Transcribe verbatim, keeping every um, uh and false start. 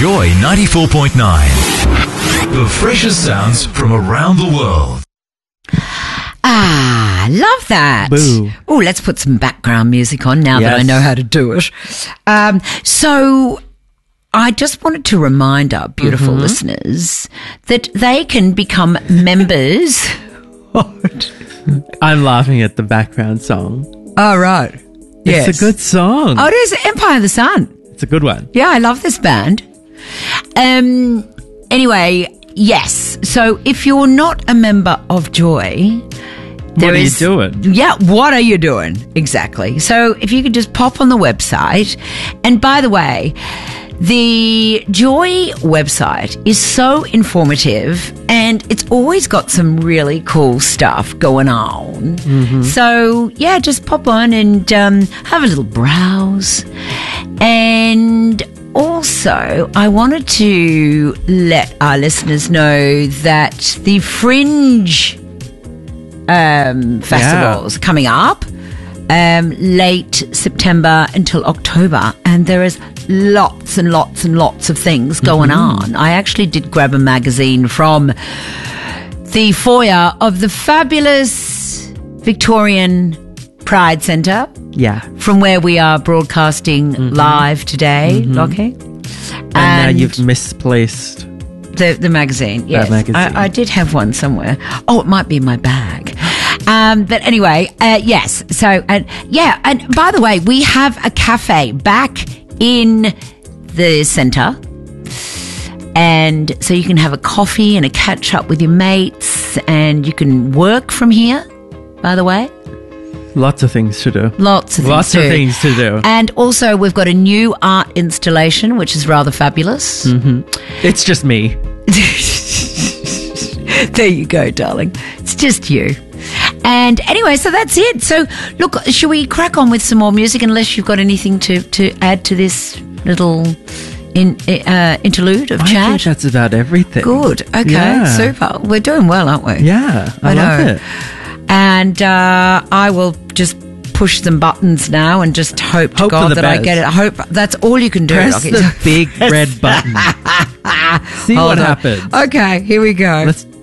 Joy ninety-four point nine. The freshest sounds from around the world. Ah, love that. Boo. Oh, let's put some background music on now that I Yes. know how to do it. Um, so I just wanted to remind our beautiful Mm-hmm. listeners that they can become members. I'm laughing at the background song. Oh, right. Yes. It's a good song. Oh, it is Empire of the Sun. It's a good one. Yeah, I love this band. Um. Anyway, yes. So if you're not a member of Joy, there What are you is- doing? Yeah, what are you doing? Exactly. So if you could just pop on the website. And by the way, the Joy website is so informative and it's always got some really cool stuff going on. So yeah, just pop on and um, have a little browse. And also, I wanted to let our listeners know that the Fringe um, festivals coming up um, late September until October, and there is lots and lots and lots of things going on. I actually did grab a magazine from the foyer of the fabulous Victorian Pride Centre, Yeah. from where we are broadcasting live today, Lockie. And, now you've misplaced. The the magazine, yes. magazine. I, I did have one somewhere. Oh, it might be in my bag. Um, but anyway, uh, yes. So, and yeah, and by the way, we have a cafe back in the centre. And so you can have a coffee and a catch up with your mates, and you can work from here, by the way. Lots of things to do. Lots of things Lots to of do. things to do. And also, we've got a new art installation, which is rather fabulous. It's just me. There you go, darling. It's just you. And anyway, so that's it. So, look, shall we crack on with some more music, unless you've got anything to, to add to this little in, uh, interlude of I chat? think that's about everything. Good. Okay, Yeah. super. We're doing well, aren't we? Yeah, I, I love know. it. And uh, I will just push some buttons now and just hope to Hope for God the that I best. get it. I hope that's all you can do. Press Okay. the big red button. See Hold what on. happens. Okay, here we go. Let's